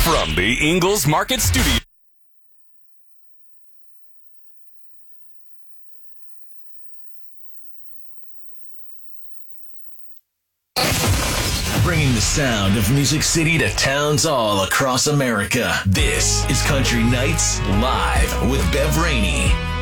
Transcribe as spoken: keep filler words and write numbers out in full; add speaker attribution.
Speaker 1: From the Ingles Market Studio.
Speaker 2: Bringing the sound of Music City to towns all across America. This is Country Nights Live with Bev Rainey.